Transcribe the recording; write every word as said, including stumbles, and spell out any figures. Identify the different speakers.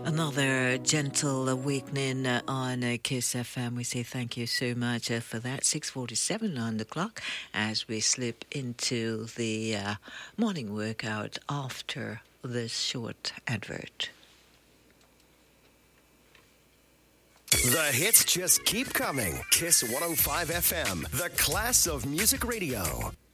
Speaker 1: Another gentle awakening uh, on uh, Kiss F M. We say thank you so much uh, for that. six forty-seven on the clock as we slip into the uh, morning workout after this short advert.
Speaker 2: The hits just keep coming. Kiss one oh five F M, the class of music radio.